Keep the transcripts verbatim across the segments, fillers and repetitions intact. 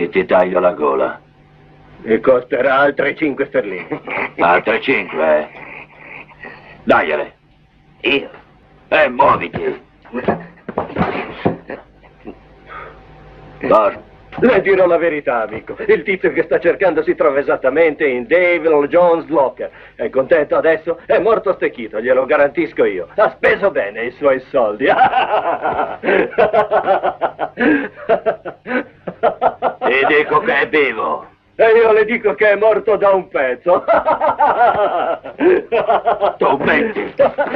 ti taglio la gola. Mi costerà altre cinque sterline. Altre cinque, eh? Dagliele. Io? Eh, muoviti. Bart. Le dirò la verità, amico. Il tizio che sta cercando si trova esattamente in David Jones' locker. È contento adesso? È morto stecchito, glielo garantisco io. Ha speso bene i suoi soldi. E dico che è vivo. E io le dico che è morto da un pezzo. Tu metti.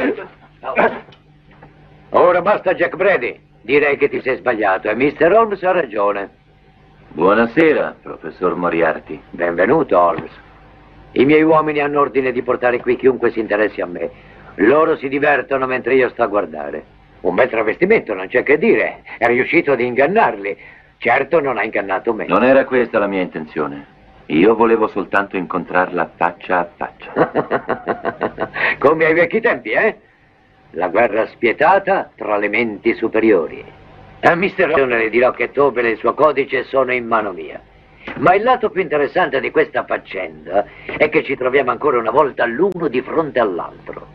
Ora basta, Jack Brady. Direi che ti sei sbagliato e mister Holmes ha ragione. Buonasera, professor Moriarty. Benvenuto, Holmes. I miei uomini hanno ordine di portare qui chiunque si interessi a me. Loro si divertono mentre io sto a guardare. Un bel travestimento, non c'è che dire. È riuscito ad ingannarli. Certo non ha ingannato me. Non era questa la mia intenzione. Io volevo soltanto incontrarla faccia a faccia. Come ai vecchi tempi, eh? La guerra spietata tra le menti superiori. A mister Holmes le dirò che Tobel e il suo codice sono in mano mia. Ma il lato più interessante di questa faccenda è che ci troviamo ancora una volta l'uno di fronte all'altro.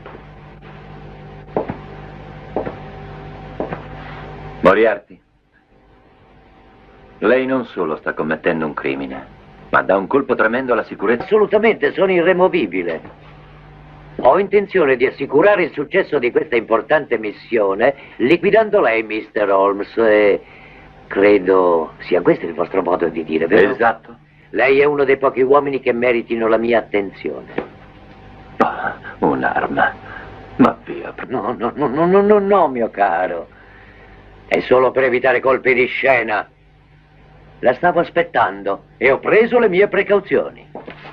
Moriarty, lei non solo sta commettendo un crimine, ma dà un colpo tremendo alla sicurezza. Assolutamente, sono irremovibile. Ho intenzione di assicurare il successo di questa importante missione liquidando lei, mister Holmes, e credo sia questo il vostro modo di dire, vero? Esatto. Lei è uno dei pochi uomini che meritino la mia attenzione. Oh, un'arma. Ma via. No, no, no, no, no, no, no, mio caro. È solo per evitare colpi di scena. La stavo aspettando e ho preso le mie precauzioni.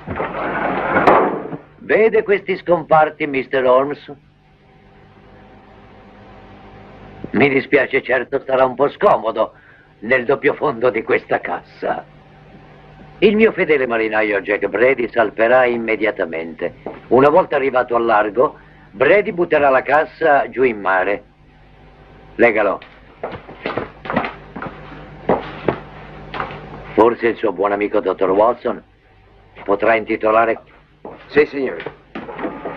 Vede questi scomparti, mister Holmes? Mi dispiace, certo starà un po' scomodo nel doppio fondo di questa cassa. Il mio fedele marinaio Jack Brady salperà immediatamente. Una volta arrivato al largo, Brady butterà la cassa giù in mare. Legalo. Forse il suo buon amico dottor Watson potrà intitolare... Sì, signore.